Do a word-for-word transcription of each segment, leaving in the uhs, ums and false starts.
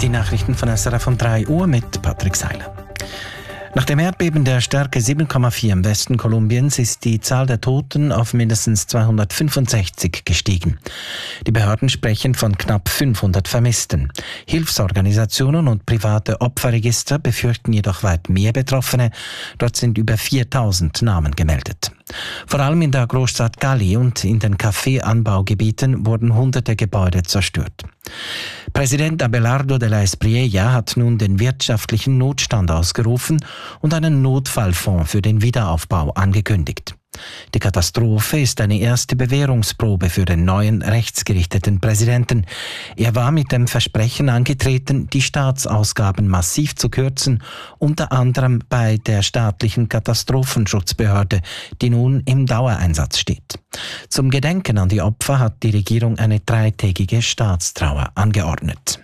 Die Nachrichten von S R F um drei Uhr mit Patrick Seiler. Nach dem Erdbeben der Stärke sieben Komma vier im Westen Kolumbiens ist die Zahl der Toten auf mindestens zweihundertfünfundsechzig gestiegen. Die Behörden sprechen von knapp fünfhundert Vermissten. Hilfsorganisationen und private Opferregister befürchten jedoch weit mehr Betroffene. Dort sind über viertausend Namen gemeldet. Vor allem in der Großstadt Cali und in den Kaffeeanbaugebieten wurden hunderte Gebäude zerstört. Präsident Abelardo de la Espriella hat nun den wirtschaftlichen Notstand ausgerufen und einen Notfallfonds für den Wiederaufbau angekündigt. Die Katastrophe ist eine erste Bewährungsprobe für den neuen rechtsgerichteten Präsidenten. Er war mit dem Versprechen angetreten, die Staatsausgaben massiv zu kürzen, unter anderem bei der staatlichen Katastrophenschutzbehörde, die nun im Dauereinsatz steht. Zum Gedenken an die Opfer hat die Regierung eine dreitägige Staatstrauer angeordnet.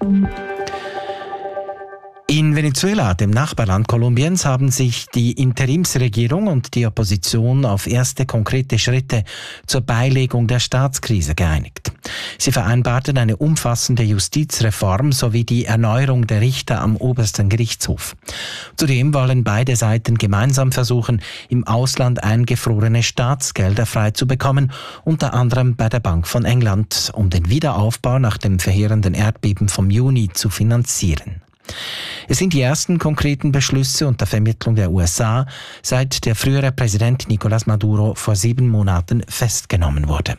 In Venezuela, dem Nachbarland Kolumbiens, haben sich die Interimsregierung und die Opposition auf erste konkrete Schritte zur Beilegung der Staatskrise geeinigt. Sie vereinbarten eine umfassende Justizreform sowie die Erneuerung der Richter am obersten Gerichtshof. Zudem wollen beide Seiten gemeinsam versuchen, im Ausland eingefrorene Staatsgelder freizubekommen, unter anderem bei der Bank von England, um den Wiederaufbau nach dem verheerenden Erdbeben vom Juni zu finanzieren. Es sind die ersten konkreten Beschlüsse unter Vermittlung der U S A, seit der frühere Präsident Nicolás Maduro vor sieben Monaten festgenommen wurde.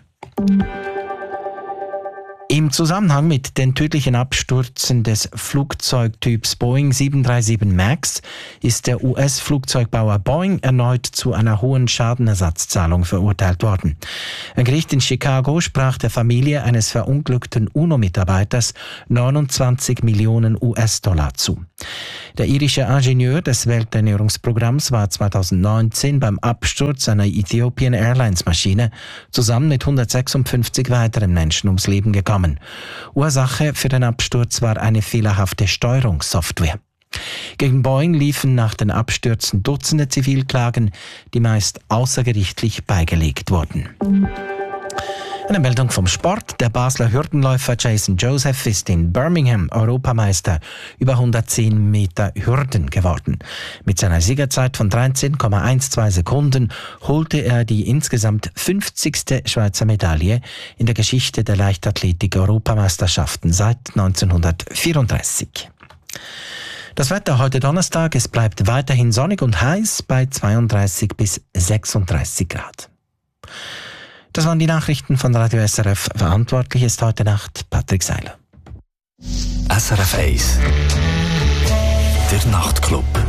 Im Zusammenhang mit den tödlichen Abstürzen des Flugzeugtyps Boeing sieben drei sieben Max ist der U S-Flugzeugbauer Boeing erneut zu einer hohen Schadenersatzzahlung verurteilt worden. Ein Gericht in Chicago sprach der Familie eines verunglückten UNO-Mitarbeiters neunundzwanzig Millionen U S-Dollar zu. Der irische Ingenieur des Welternährungsprogramms war zweitausendneunzehn beim Absturz einer Ethiopian Airlines Maschine zusammen mit hundertsechsundfünfzig weiteren Menschen ums Leben gekommen. Ursache für den Absturz war eine fehlerhafte Steuerungssoftware. Gegen Boeing liefen nach den Abstürzen Dutzende Zivilklagen, die meist außergerichtlich beigelegt wurden. Eine Meldung vom Sport. Der Basler Hürdenläufer Jason Joseph ist in Birmingham Europameister über hundertzehn Meter Hürden geworden. Mit seiner Siegerzeit von dreizehn Komma zwölf Sekunden holte er die insgesamt fünfzigste Schweizer Medaille in der Geschichte der Leichtathletik-Europameisterschaften seit neunzehnhundertvierunddreißig. Das Wetter heute Donnerstag, es bleibt weiterhin sonnig und heiß bei zweiunddreißig bis sechsunddreißig Grad. Das waren die Nachrichten von Radio S R F. Verantwortlich ist heute Nacht Patrick Seiler. S R F eins. Der Nachtclub.